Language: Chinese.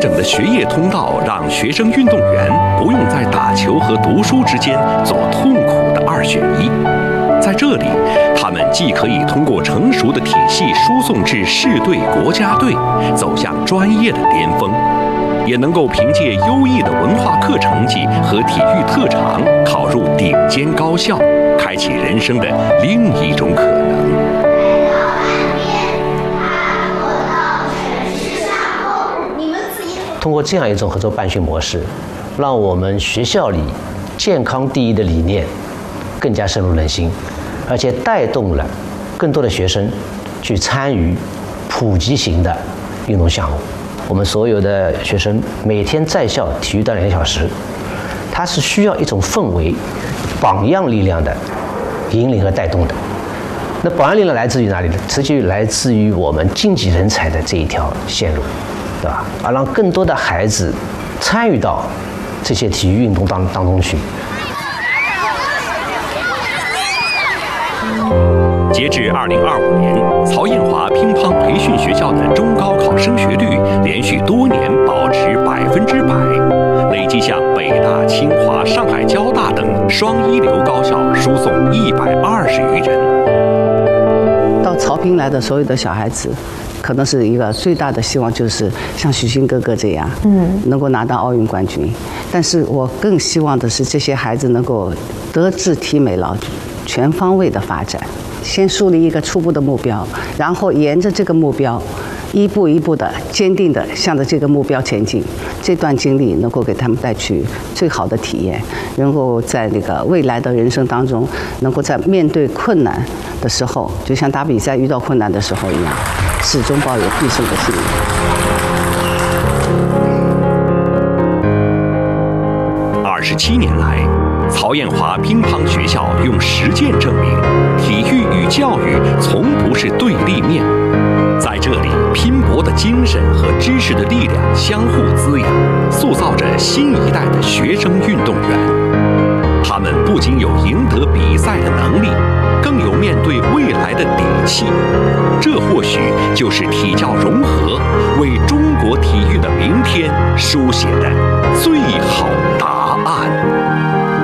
整的学业通道让学生运动员不用在打球和读书之间做痛苦的2选1。在这里，他们既可以通过成熟的体系输送至市队、国家队，走向专业的巅峰，也能够凭借优异的文化课成绩和体育特长考入顶尖高校，开启人生的另一种可能。 通过这样一种合作办学模式，让我们学校里健康第一的理念更加深入人心，而且带动了更多的学生去参与普及型的运动项目。我们所有的学生每天在校体育锻炼2小时，它是需要一种氛围、榜样力量的引领和带动的。那榜样力量来自于哪里呢？实际来自于我们竞技人才的这一条线路，对吧？而让更多的孩子参与到这些体育运动当中去。 截至2025年，曹艳华乒乓培训学校的中高考升学率连续多年保持100%，累计向北大、清华、上海交大等双一流高校输送120余人。 到曹乒来的所有的小孩子，可能是一个最大的希望，就是像许昕哥哥这样，能够拿到奥运冠军。但是我更希望的是，这些孩子能够德智体美劳全方位的发展。先树立一个初步的目标，然后沿着这个目标，一步一步的坚定的向着这个目标前进。这段经历能够给他们带去最好的体验，能够在那个未来的人生当中，能够在面对困难的时候，就像打比赛遇到困难的时候一样，始终抱有必胜的信念。 27年来，曹艳华乒乓学校用实践证明，体育与教育从不是对立面。在这里，拼搏的精神和知识的力量相互滋养，塑造着新一代的学生运动员。他们不仅有赢得比赛的能力，更有面对未来的底气。这或许就是体教融合为中国体育的明天书写的最好答案。